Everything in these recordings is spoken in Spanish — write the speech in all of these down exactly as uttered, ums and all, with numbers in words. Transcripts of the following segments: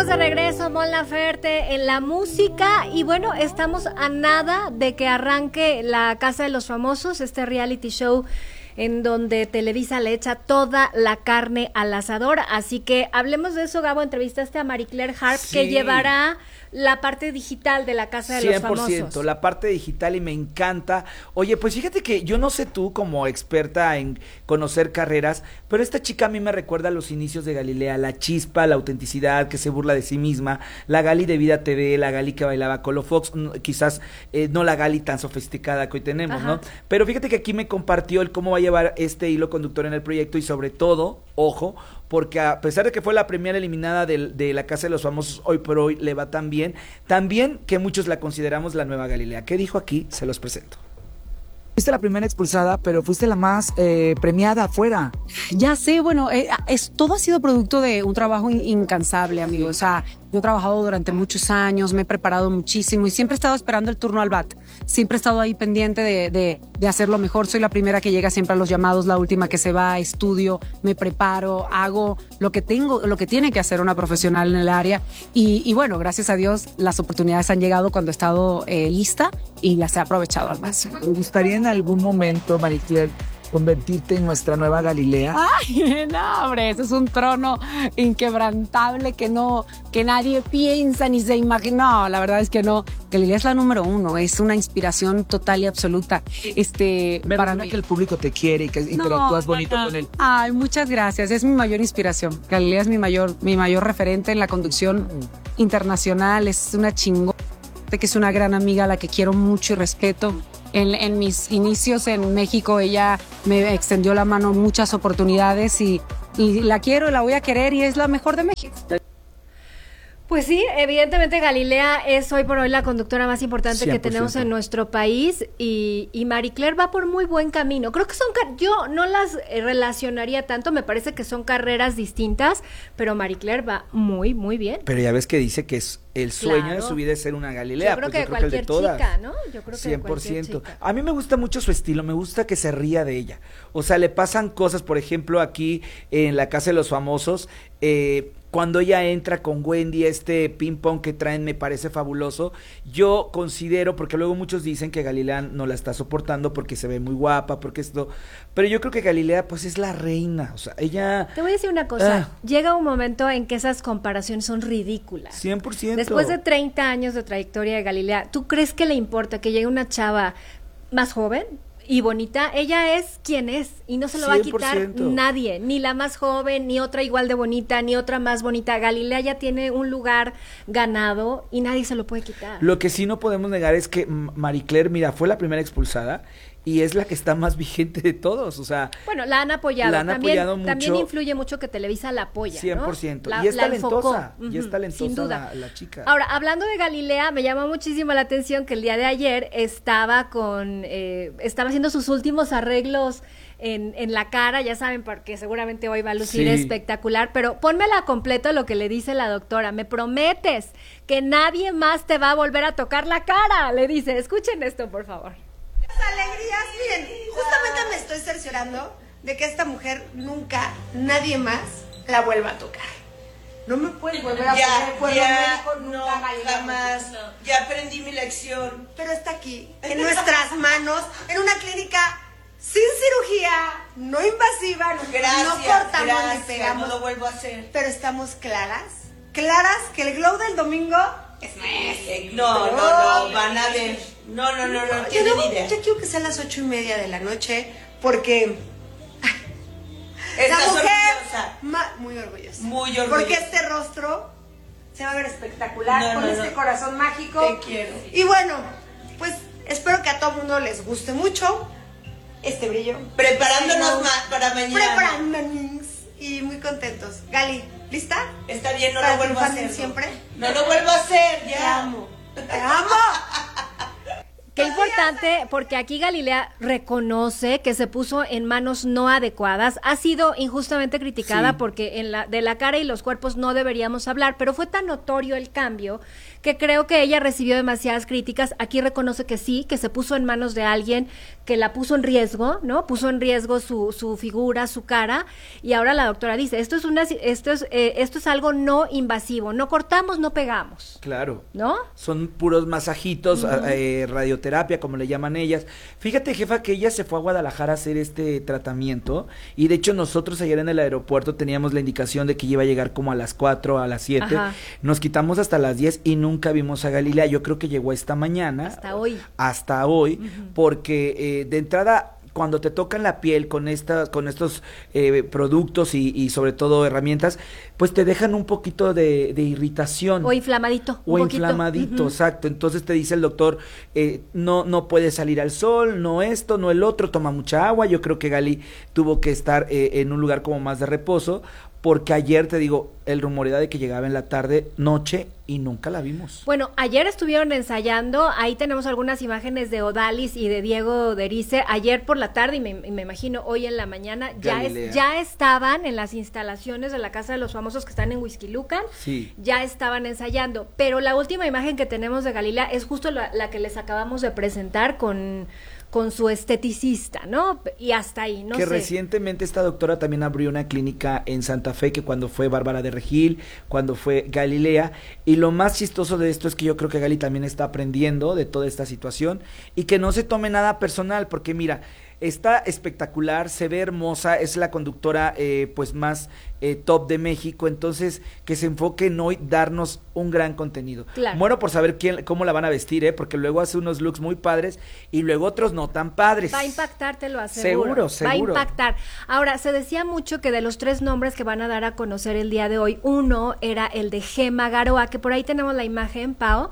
Estamos de regreso, Mon Laferte, en la música. Y bueno, estamos a nada de que arranque La Casa de los Famosos, este reality show en donde Televisa le echa toda la carne al asador. Así que hablemos de eso, Gabo. Entrevistaste a Marie Claire Harp, sí, que llevará la parte digital de La Casa de los Famosos. cien por ciento, la parte digital, y me encanta. Oye, pues fíjate que yo no sé tú como experta en conocer carreras, pero esta chica a mí me recuerda a los inicios de Galilea, la chispa, la autenticidad, que se burla de sí misma, la Gali de Vida T V, la Gali que bailaba Colo Fox, quizás eh, no la Gali tan sofisticada que hoy tenemos, ajá, ¿no? Pero fíjate que aquí me compartió el cómo va a llevar este hilo conductor en el proyecto y sobre todo, ojo, porque a pesar de que fue la primera eliminada de, de La Casa de los Famosos, hoy por hoy le va tan bien, también que muchos la consideramos la nueva Galilea. ¿Qué dijo aquí? Se los presento. Fuiste la primera expulsada, pero fuiste la más eh, premiada afuera. Ya sé, bueno, eh, es, todo ha sido producto de un trabajo in, incansable, amigo. O sea, yo he trabajado durante muchos años, me he preparado muchísimo y siempre he estado esperando el turno al B A T. Siempre he estado ahí pendiente de, de, de hacerlo mejor. Soy la primera que llega siempre a los llamados, la última que se va, estudio, me preparo, hago lo que tengo, lo que tiene que hacer una profesional en el área. Y, y bueno, gracias a Dios, las oportunidades han llegado cuando he estado eh, lista y las he aprovechado al máximo. ¿Te gustaría en algún momento, Marie Claire, convertirte en nuestra nueva Galilea? Ay, no, hombre, ese es un trono inquebrantable que no, que nadie piensa ni se imagina. No, la verdad es que no. Galilea es la número uno, es una inspiración total y absoluta. Este, Me para mí que el público te quiere y que no, interactúas bonito no. con él. Ay, muchas gracias. Es mi mayor inspiración. Galilea es mi mayor, mi mayor referente en la conducción internacional. Es una chingona, que es una gran amiga a la que quiero mucho y respeto. En, en mis inicios en México ella me extendió la mano muchas oportunidades y, y la quiero y la voy a querer y es la mejor de México. Pues sí, evidentemente Galilea es hoy por hoy la conductora más importante cien por ciento que tenemos en nuestro país y, y Marie Claire va por muy buen camino. Creo que son, yo no las relacionaría tanto, me parece que son carreras distintas, pero Marie Claire va muy, muy bien. Pero ya ves que dice que es el sueño claro. de su vida es ser una Galilea. Yo creo pues que yo creo cualquier que el de todas. chica, ¿no? Yo creo que cien por ciento. Chica. A mí me gusta mucho su estilo, me gusta que se ría de ella. O sea, le pasan cosas, por ejemplo, aquí en La Casa de los Famosos, eh, cuando ella entra con Wendy, este ping pong que traen me parece fabuloso. Yo considero, porque luego muchos dicen que Galilea no la está soportando porque se ve muy guapa, porque esto, pero yo creo que Galilea pues es la reina, o sea, ella... Te voy a decir una cosa, ah, llega un momento en que esas comparaciones son ridículas. cien por ciento. Después de treinta años de trayectoria de Galilea, ¿tú crees que le importa que llegue una chava más joven y bonita? Ella es quien es y no se lo va a quitar nadie, ni la más joven, ni otra igual de bonita, ni otra más bonita. Galilea ya tiene un lugar ganado y nadie se lo puede quitar. Lo que sí no podemos negar es que Marie Claire, mira, fue la primera expulsada y es la que está más vigente de todos, o sea... Bueno, la han apoyado. La han también, apoyado mucho. También influye mucho que Televisa la apoya, cien por ciento. ¿no? La, y es la talentosa, enfocó. y es talentosa Sin duda. La, la chica. Ahora, hablando de Galilea, me llamó muchísimo la atención que el día de ayer estaba con... Eh, estaba haciendo sus últimos arreglos en, en la cara, ya saben, porque seguramente hoy va a lucir sí. espectacular, pero pónmela completa lo que le dice la doctora. Me prometes que nadie más te va a volver a tocar la cara, le dice. Escuchen esto, por favor. Alegrías, miren, justamente me estoy cerciorando de que esta mujer nunca, nadie más la vuelva a tocar. No me puedes volver a ya, poner ya, médico, nunca, no, Galilea, jamás, no. Ya aprendí mi lección. Pero está aquí, en nuestras manos, en una clínica sin cirugía, no invasiva, gracias, no cortamos gracias, ni pegamos. No lo vuelvo a hacer. Pero estamos claras, claras que el glow del domingo es eh, No, no, no, van a ver. No, no, no, no, no tienen no, idea. Yo quiero que sean las ocho y media de la noche, porque... Estás la mujer, orgullosa. Ma, muy orgullosa. Muy orgullosa. Porque este rostro se va a ver espectacular no, con no, este no. corazón mágico. Te quiero. Y bueno, pues espero que a todo el mundo les guste mucho este brillo. Preparándonos ma para mañana. Preparándonos. Y muy contentos. Gali, ¿lista? Está bien, no ¿Para lo vuelvo a hacer. siempre? No lo vuelvo a hacer, ya. Te amo. Te amo. Qué importante, porque aquí Galilea reconoce que se puso en manos no adecuadas, ha sido injustamente criticada Sí. porque en la, de la cara y los cuerpos no deberíamos hablar, pero fue tan notorio el cambio que creo que ella recibió demasiadas críticas. Aquí reconoce que sí, que se puso en manos de alguien que la puso en riesgo, ¿no? Puso en riesgo su, su figura, su cara, y ahora la doctora dice, esto es una, esto es, eh, esto es algo no invasivo, no cortamos, no pegamos, Claro. ¿no? Son puros masajitos, uh-huh. eh, radioterapia, como le llaman ellas. Fíjate, jefa, que ella se fue a Guadalajara a hacer este tratamiento, y de hecho nosotros ayer en el aeropuerto teníamos la indicación de que iba a llegar como a las cuatro, a las siete. Ajá. Nos quitamos hasta las diez y nunca vimos a Galilea. Yo creo que llegó esta mañana. Hasta hoy. Hasta hoy, Uh-huh. porque eh, de entrada, cuando te tocan la piel con estas, con estos eh, productos y, y sobre todo herramientas, pues te dejan un poquito de, de irritación. O inflamadito. O un poquito. inflamadito, Ujú. exacto. Entonces te dice el doctor, eh, no, no puedes salir al sol, no esto, no el otro, toma mucha agua. Yo creo que Gali tuvo que estar eh, en un lugar como más de reposo, porque ayer, te digo, el rumor era de que llegaba en la tarde, noche, y nunca la vimos. Bueno, ayer estuvieron ensayando, ahí tenemos algunas imágenes de Odalis y de Diego Derice, ayer por la tarde y me, y me imagino hoy en la mañana, ya, es, ya estaban en las instalaciones de la Casa de los Famosos que están en Huixquilucan, Sí. ya estaban ensayando, pero la última imagen que tenemos de Galilea es justo la, la que les acabamos de presentar con... con su esteticista, ¿no? Y hasta ahí, no que sé. recientemente esta doctora también abrió una clínica en Santa Fe, que cuando fue Bárbara de Regil, cuando fue Galilea, y lo más chistoso de esto es que yo creo que Gali también está aprendiendo de toda esta situación, y que no se tome nada personal, porque mira, está espectacular, se ve hermosa, es la conductora eh, pues más eh, top de México, entonces que se enfoque en hoy darnos un gran contenido. Claro. Muero por saber quién, cómo la van a vestir, ¿eh? Porque luego hace unos looks muy padres y luego otros no tan padres. Va a impactar, te lo aseguro. Seguro, seguro. Va a impactar. Ahora, se decía mucho que de los tres nombres que van a dar a conocer el día de hoy, uno era el de Gema Garoa, que por ahí tenemos la imagen, Pao.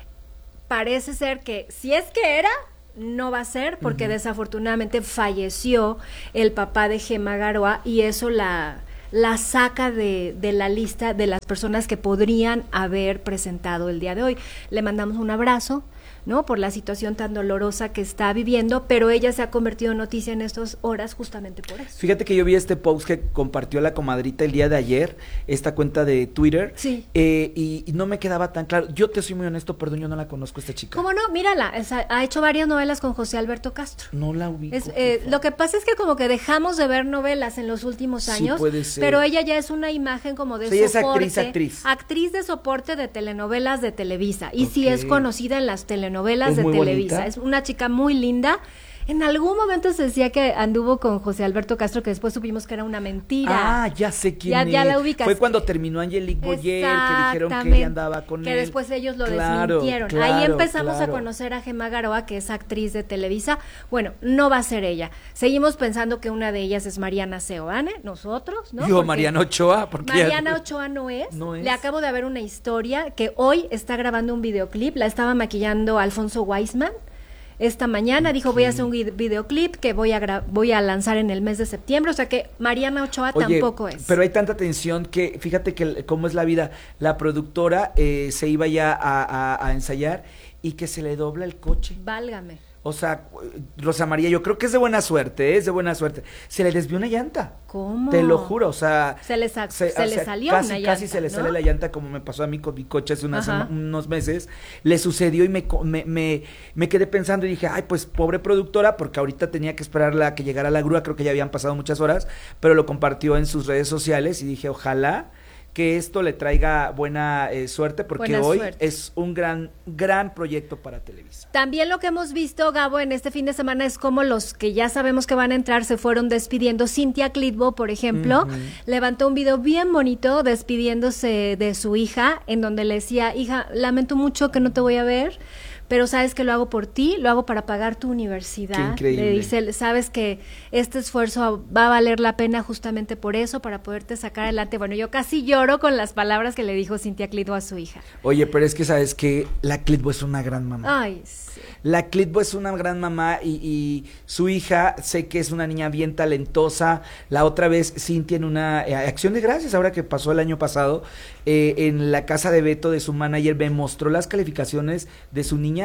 Parece ser que, si es que era, no va a ser, porque uh-huh. desafortunadamente falleció el papá de Gema Garoa, y eso la... la saca de, de la lista de las personas que podrían haber presentado el día de hoy. Le mandamos un abrazo, ¿no? Por la situación tan dolorosa que está viviendo, pero ella se ha convertido en noticia en estas horas justamente por eso. Fíjate que yo vi este post que compartió la comadrita el día de ayer, esta cuenta de Twitter, sí. eh, y, y no me quedaba tan claro. Yo te soy muy honesto, perdón, yo no la conozco, esta chica. ¿Cómo no? Mírala, es, ha hecho varias novelas con José Alberto Castro. No la ubico. Es, eh, lo que pasa es que como que dejamos de ver novelas en los últimos años, sí, puede ser. Pero ella ya es una imagen como de sí, soporte. Es actriz, actriz. Actriz de soporte de telenovelas de Televisa, y okay. sí es conocida en las telenovelas es de Televisa. Bonita. Es una chica muy linda. En algún momento se decía que anduvo con José Alberto Castro, que después supimos que era una mentira. Ah, ya sé quién ya, es. Ya la ubicas. Fue cuando terminó Angelique Boyer, que dijeron que ella andaba con que él. Que después ellos lo claro, desmintieron. Claro, Ahí empezamos claro. a conocer a Gema Garoa, que es actriz de Televisa. Bueno, no va a ser ella. Seguimos pensando que una de ellas es Mariana Seoane, nosotros, ¿no? Yo, porque Mariana Ochoa. Porque Mariana ya... Ochoa no es. no es. Le acabo de ver una historia que hoy está grabando un videoclip. La estaba maquillando Alfonso Weisman. Esta mañana okay. dijo, voy a hacer un videoclip que voy a gra- voy a lanzar en el mes de septiembre, o sea que Mariana Ochoa Oye, tampoco es. Pero hay tanta tensión que, fíjate que cómo es la vida, la productora eh, se iba ya a, a, a ensayar y que se le dobla el coche. Válgame. O sea, Rosa María, yo creo que es de buena suerte, ¿eh? es de buena suerte. Se le desvió una llanta. ¿Cómo? Te lo juro, o sea... Se le, sa- se, se le sea, salió casi, una llanta, Casi se le ¿no? sale la llanta, como me pasó a mí con mi coche hace unas, unos meses. Le sucedió y me, me, me, me quedé pensando y dije, ay, pues pobre productora, porque ahorita tenía que esperarla a que llegara la grúa, creo que ya habían pasado muchas horas, pero lo compartió en sus redes sociales y dije, ojalá que esto le traiga buena eh, suerte, porque buena hoy suerte. Es un gran, gran proyecto para Televisa. También lo que hemos visto, Gabo, en este fin de semana es como los que ya sabemos que van a entrar se fueron despidiendo. Cintia Clitbo, por ejemplo, uh-huh. levantó un video bien bonito despidiéndose de su hija, en donde le decía, hija, lamento mucho que no te voy a ver, pero sabes que lo hago por ti, lo hago para pagar tu universidad. Qué increíble. Le dice, sabes que este esfuerzo va a valer la pena justamente por eso, para poderte sacar adelante. Bueno, yo casi lloro con las palabras que le dijo Cintia Clitbo a su hija. Oye, pero es que sabes que la Clitbo es una gran mamá. Ay, sí. La Clitbo es una gran mamá y, y su hija, sé que es una niña bien talentosa. La otra vez Cintia en una eh, acción de gracias, ahora que pasó el año pasado, eh, en la casa de Beto de su manager, me mostró las calificaciones de su niña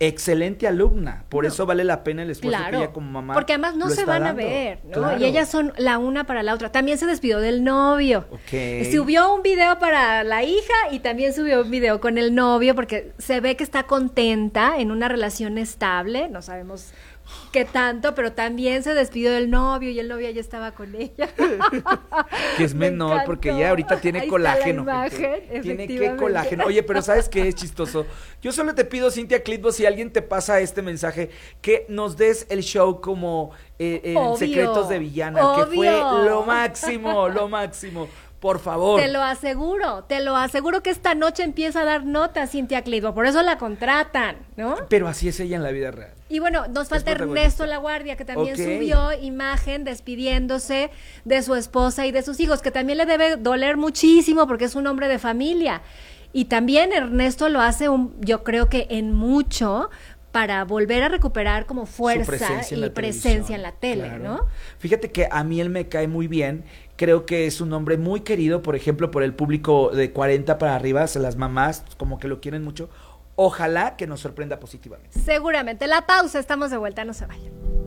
excelente alumna, por No. eso vale la pena el esfuerzo Claro, que ella como mamá porque además no lo se está van a dando. ver, ¿no? Claro. Y ellas son la una para la otra. También se despidió del novio. Ok. Subió un video para la hija y también subió un video con el novio porque se ve que está contenta en una relación estable, no sabemos qué tanto, pero también se despidió del novio y el novio ya estaba con ella. Que es Me menor, encantó. porque ya ahorita tiene Ahí está colágeno. la imagen, gente. Tiene que efectivamente. colágeno. Oye, pero ¿sabes qué es chistoso? Yo solo te pido, Cintia Clitbo, si alguien te pasa este mensaje, que nos des el show como eh, en Obvio, Secretos de Villana, que fue obvio. lo máximo, lo máximo. Por favor. Te lo aseguro, te lo aseguro que esta noche empieza a dar notas Cintia Clitbo, por eso la contratan, ¿no? Pero así es ella en la vida real. Y bueno, nos falta protagonista. Ernesto Laguardia, que también Ok. subió imagen despidiéndose de su esposa y de sus hijos, que también le debe doler muchísimo porque es un hombre de familia. Y también Ernesto lo hace, un, yo creo que en mucho, para volver a recuperar como fuerza Su presencia en y la presencia televisión, en la tele, claro. ¿no? Fíjate que a mí él me cae muy bien. Creo que es un hombre muy querido, por ejemplo, por el público de cuarenta para arriba, o sea, las mamás como que lo quieren mucho. Ojalá que nos sorprenda positivamente. Seguramente. La pausa, estamos de vuelta, no se vayan.